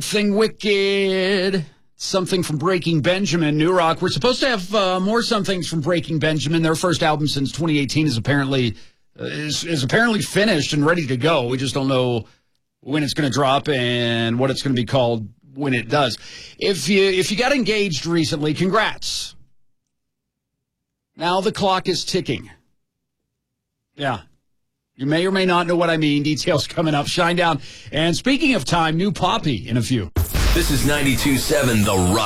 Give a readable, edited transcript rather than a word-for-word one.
Thing Wicked. Something from Breaking Benjamin, New Rock. We're supposed to have more somethings from Breaking Benjamin. Their first album since 2018 is apparently finished and ready to go. We just don't know when it's going to drop and what it's going to be called when it does. If you got engaged recently, congrats. Now the clock is ticking. Yeah. You may or may not know what I mean. Details coming up. Shine Down. And speaking of time, new Poppy in a few. This is 92.7 The Rock.